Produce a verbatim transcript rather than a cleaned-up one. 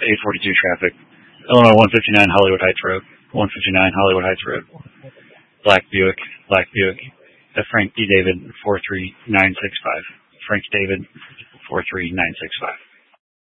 eight forty-two traffic. Illinois one fifty-nine Hollywood Heights Road. one fifty-nine Hollywood Heights Road. Black Buick. Black Buick. Uh, Frank D. David four three nine six five. Frank David four three nine six five.